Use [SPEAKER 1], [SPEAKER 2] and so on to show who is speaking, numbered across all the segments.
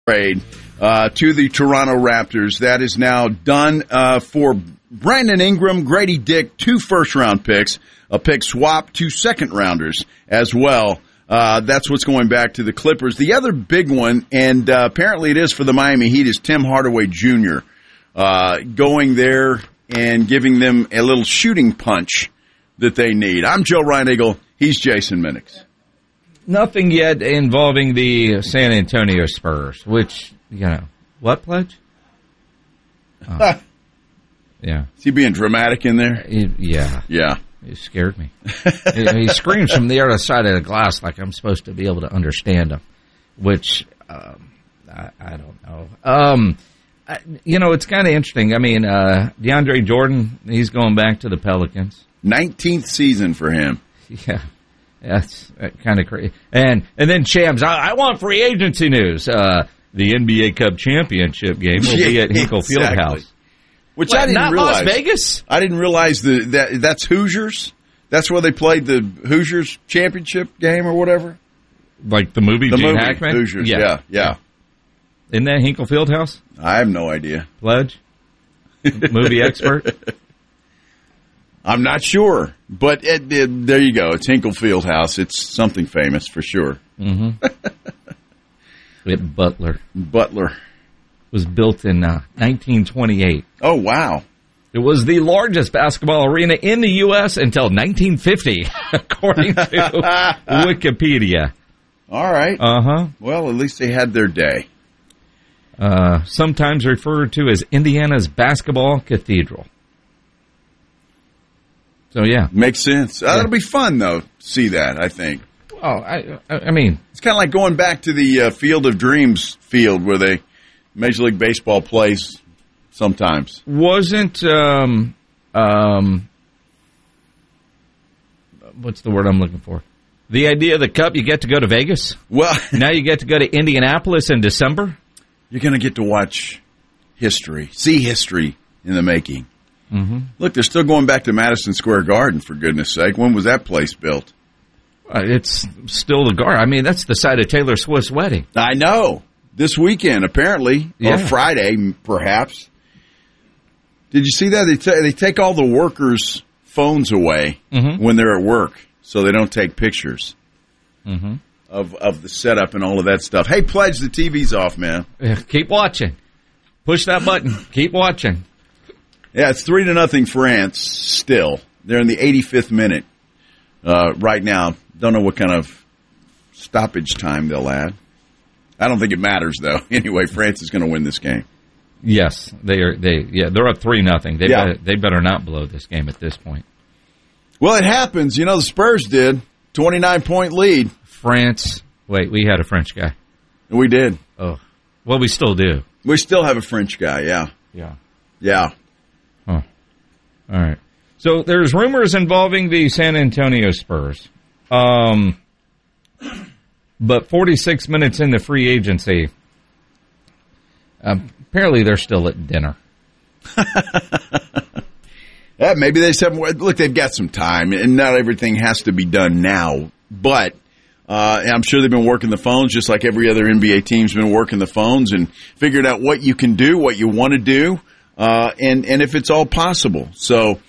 [SPEAKER 1] trade to the Toronto Raptors. That is now done for Brandon Ingram, Grady Dick, 2 first-round picks, a pick swap, 2 second-rounders as well. That's what's going back to the Clippers. The other big one, and apparently it is for the Miami Heat, is Tim Hardaway Jr. Going there and giving them a little shooting punch that they need. I'm Joe Reinagle. He's Jason Minix.
[SPEAKER 2] Nothing yet involving the San Antonio Spurs, which, what, Pledge? Yeah.
[SPEAKER 1] Is he being dramatic in there?
[SPEAKER 2] Yeah.
[SPEAKER 1] Yeah.
[SPEAKER 2] He scared me. He screams from the other side of the glass like I'm supposed to be able to understand him, which I don't know. It's kind of interesting. I mean, DeAndre Jordan, he's going back to the Pelicans.
[SPEAKER 1] 19th season for him.
[SPEAKER 2] Yeah. That's kind of crazy. And then Shams, I want free agency news. The NBA Cup championship game will be at Hinkle Fieldhouse.
[SPEAKER 1] Which I didn't realize.
[SPEAKER 2] Las Vegas?
[SPEAKER 1] I didn't realize that's Hoosiers. That's where they played the Hoosiers championship game or whatever.
[SPEAKER 2] Like the movie Gene Hackman?
[SPEAKER 1] Hoosiers, yeah.
[SPEAKER 2] Isn't that Hinkle Fieldhouse?
[SPEAKER 1] I have no idea.
[SPEAKER 2] Pledge? Movie expert?
[SPEAKER 1] I'm not sure. But there you go. It's Hinkle Fieldhouse. It's something famous for sure.
[SPEAKER 2] Mm-hmm. Butler. Was built in 1928.
[SPEAKER 1] Oh, wow.
[SPEAKER 2] It was the largest basketball arena in the U.S. until 1950, according to Wikipedia.
[SPEAKER 1] All right.
[SPEAKER 2] Uh-huh.
[SPEAKER 1] Well, at least they had their day.
[SPEAKER 2] Sometimes referred to as Indiana's basketball cathedral. So, yeah.
[SPEAKER 1] Makes sense. That'll be fun, though, to see that, I think.
[SPEAKER 2] Well, I mean...
[SPEAKER 1] It's kind of like going back to the Field of Dreams field where they Major League Baseball plays sometimes.
[SPEAKER 2] Wasn't, what's the word I'm looking for? The idea of the Cup, you get to go to Vegas?
[SPEAKER 1] Well,
[SPEAKER 2] now you get to go to Indianapolis in December?
[SPEAKER 1] You're going to get to watch history, see history in the making.
[SPEAKER 2] Mm-hmm.
[SPEAKER 1] Look, they're still going back to Madison Square Garden, for goodness sake. When was that place built?
[SPEAKER 2] It's still the Garden. I mean, that's the site of Taylor Swift's wedding.
[SPEAKER 1] I know. This weekend, apparently, or Friday, perhaps. Did you see that? They take all the workers' phones away when they're at work, so they don't take pictures of the setup and all of that stuff. Hey, Pledge, the TV's off, man.
[SPEAKER 2] Keep watching. Push that button. Keep watching.
[SPEAKER 1] Yeah, it's 3-0 France still. They're in the 85th minute right now. Don't know what kind of stoppage time they'll add. I don't think it matters, though. Anyway, France is going to win this game.
[SPEAKER 2] Yes, they're up 3-0. They better not blow this game at this point.
[SPEAKER 1] Well, it happens. You know, the Spurs did. 29-point lead.
[SPEAKER 2] France. Wait, we had a French guy.
[SPEAKER 1] We did.
[SPEAKER 2] Oh. Well, we still do.
[SPEAKER 1] We still have a French guy, yeah.
[SPEAKER 2] Yeah. Oh. All right. So there's rumors involving the San Antonio Spurs. But 46 minutes into free agency, apparently they're still at dinner.
[SPEAKER 1] Yeah, maybe they said, look, they've got some time, and not everything has to be done now. But I'm sure they've been working the phones just like every other NBA team's been working the phones and figured out what you can do, what you want to do, and if it's all possible. So,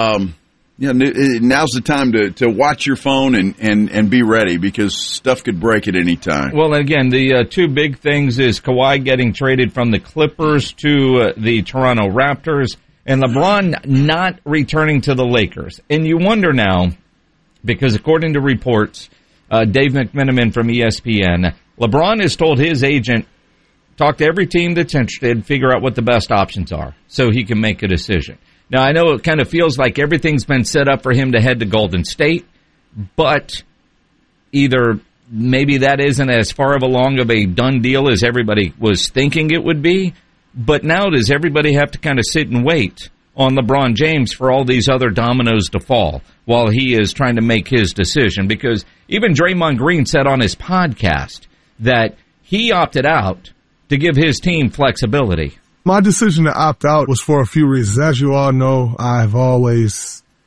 [SPEAKER 1] now's the time to watch your phone and be ready because stuff could break at any time.
[SPEAKER 2] Well, again, the two big things is Kawhi getting traded from the Clippers to the Toronto Raptors and LeBron not returning to the Lakers. And you wonder now, because according to reports, Dave McMenamin from ESPN, LeBron has told his agent, talk to every team that's interested, figure out what the best options are so he can make a decision. Now, I know it kind of feels like everything's been set up for him to head to Golden State, but either maybe that isn't as far along of a done deal as everybody was thinking it would be, but now does everybody have to kind of sit and wait on LeBron James for all these other dominoes to fall while he is trying to make his decision? Because even Draymond Green said on his podcast that he opted out to give his team flexibility.
[SPEAKER 3] My decision to opt out was for a few reasons. As you all know, I've always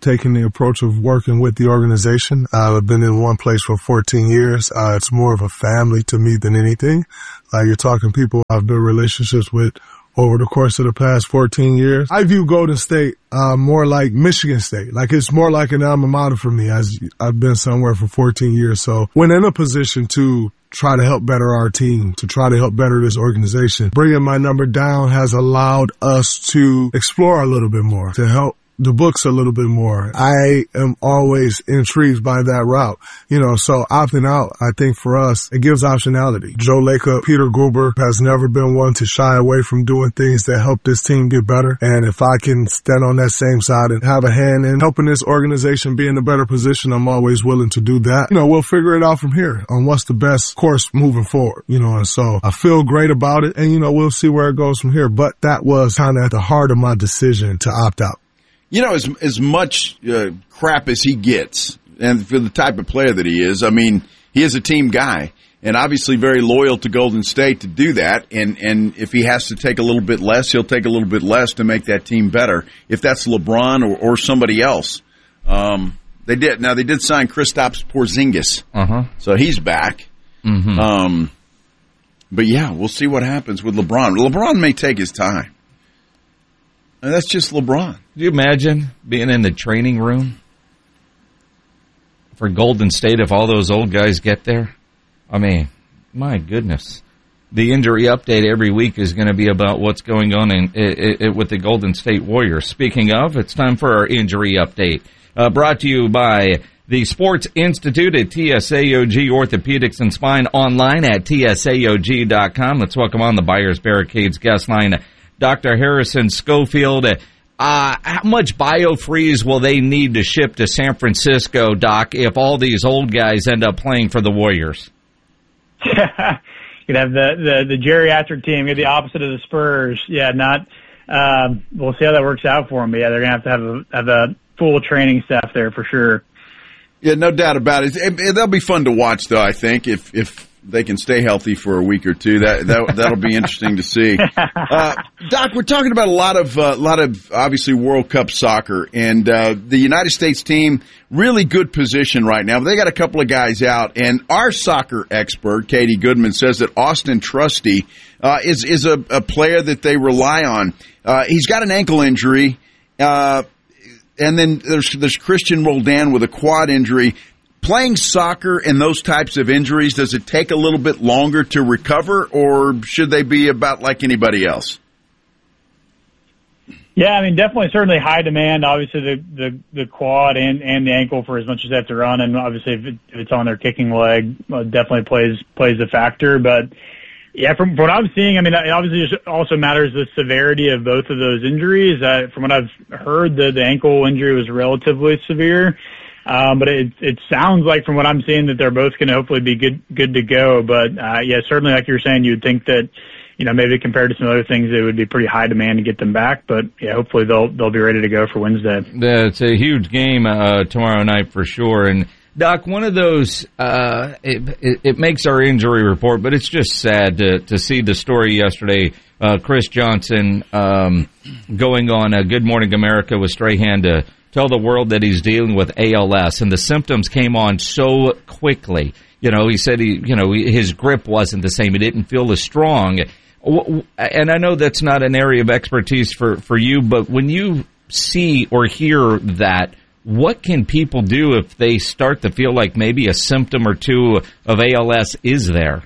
[SPEAKER 3] taking the approach of working with the organization. I've been in one place for 14 years. It's more of a family to me than anything. You're talking people I've built relationships with over the course of the past 14 years. I view Golden State more like Michigan State. Like, it's more like an alma mater for me, as I've been somewhere for 14 years. So when in a position to try to help better our team, to try to help better this organization, bringing my number down has allowed us to explore a little bit more, to help the books a little bit more. I am always intrigued by that route. So opting out, I think for us, it gives optionality. Joe Lacob, Peter Guber has never been one to shy away from doing things that help this team get better. And if I can stand on that same side and have a hand in helping this organization be in a better position, I'm always willing to do that. We'll figure it out from here on what's the best course moving forward, and so I feel great about it, and, we'll see where it goes from here. But that was kind of at the heart of my decision to opt out.
[SPEAKER 1] As much crap as he gets, and for the type of player that he is, I mean, he is a team guy, and obviously very loyal to Golden State to do that. And if he has to take a little bit less, he'll take a little bit less to make that team better. If that's LeBron or somebody else, they did. Now they did sign Kristaps Porzingis, so he's back. Mm-hmm. But yeah, we'll see what happens with LeBron. LeBron may take his time. And that's just LeBron.
[SPEAKER 2] Could you imagine being in the training room for Golden State if all those old guys get there? I mean, my goodness. The injury update every week is going to be about what's going on with the Golden State Warriors. Speaking of, it's time for our injury update. Brought to you by the Sports Institute at TSAOG Orthopedics and Spine, online at TSAOG.com. Let's welcome on the Buyers Barricades guest line, Dr. Harrison Schofield. How much BioFreeze will they need to ship to San Francisco, Doc, if all these old guys end up playing for the Warriors?
[SPEAKER 4] You'd have the geriatric team, you're the opposite of the Spurs. Yeah, we'll see how that works out for them. But yeah, they're going to have a full training staff there for sure.
[SPEAKER 1] Yeah, no doubt about it. They'll be fun to watch, though, I think, if they can stay healthy for a week or two. That'll be interesting to see. Doc, we're talking about a lot of obviously World Cup soccer, and the United States team, really good position right now. But they got a couple of guys out, and our soccer expert, Katie Goodman, says that Austin Trusty is a player that they rely on. He's got an ankle injury, and then there's Christian Roldan with a quad injury. Playing soccer and those types of injuries, does it take a little bit longer to recover, or should they be about like anybody else?
[SPEAKER 4] Yeah, I mean, definitely, certainly high demand. Obviously, the quad and the ankle for as much as they have to run, and obviously if it's on their kicking leg, definitely plays a factor. But yeah, from what I'm seeing, I mean, it obviously just also matters the severity of both of those injuries. From what I've heard, the ankle injury was relatively severe. But it sounds like from what I'm seeing that they're both going to hopefully be good to go. But, yeah, certainly like you're saying, you'd think that, maybe compared to some other things, it would be pretty high demand to get them back. But yeah, hopefully they'll be ready to go for Wednesday.
[SPEAKER 2] It's a huge game, tomorrow night for sure. And Doc, one of those, it makes our injury report, but it's just sad to see the story yesterday. Chris Johnson, going on Good Morning America with Strahan to tell the world that he's dealing with ALS, and the symptoms came on so quickly. He said his grip wasn't the same. He didn't feel as strong. And I know that's not an area of expertise for you, but when you see or hear that, what can people do if they start to feel like maybe a symptom or two of ALS is there?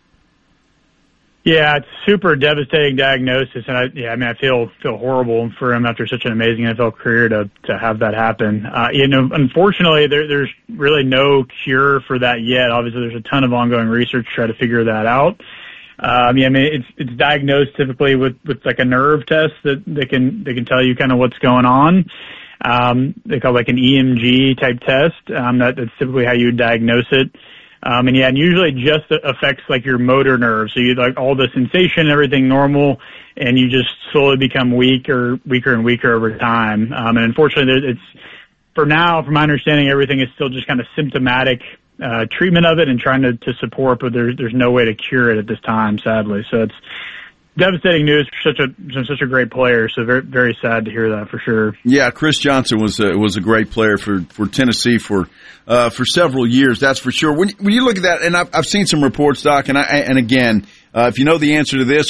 [SPEAKER 4] Yeah, it's a super devastating diagnosis, and I feel horrible for him after such an amazing NFL career to have that happen. Unfortunately, there's really no cure for that yet. Obviously, there's a ton of ongoing research to try to figure that out. It's diagnosed typically with like a nerve test that they can tell you kind of what's going on. They call it like an EMG type test. That's typically how you would diagnose it. And usually it just affects like your motor nerves. So you like all the sensation, everything normal, and you just slowly become weaker and weaker over time. And unfortunately, it's for now, from my understanding, everything is still just kind of symptomatic treatment of it and trying to support, but there's no way to cure it at this time, sadly. So devastating news for such a great player. So very, very sad to hear that for sure.
[SPEAKER 1] Yeah, Chris Johnson was a great player for Tennessee for several years. That's for sure. When you look at that, and I've seen some reports, Doc, and again, if you know the answer to this,